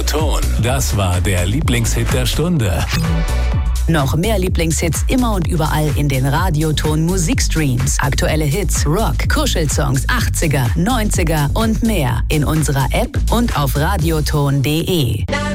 Radioton. Das war der Lieblingshit der Stunde. Noch mehr Lieblingshits immer und überall in den Radioton Musikstreams. Aktuelle Hits, Rock, Kuschelsongs, 80er, 90er und mehr in unserer App und auf radioton.de.